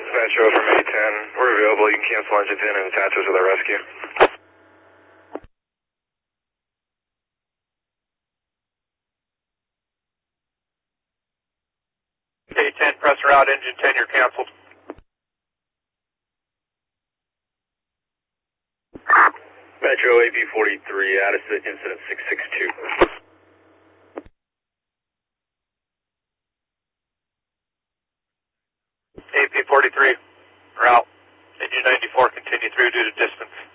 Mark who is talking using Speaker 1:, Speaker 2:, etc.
Speaker 1: Metro from A10. We're available. You can cancel engines in and attach us with our rescue.
Speaker 2: A10, press route, engine 10, you're canceled.
Speaker 1: Metro AP43, Addison, incident 662.
Speaker 2: AP43, route, engine 94, continue through due to distance.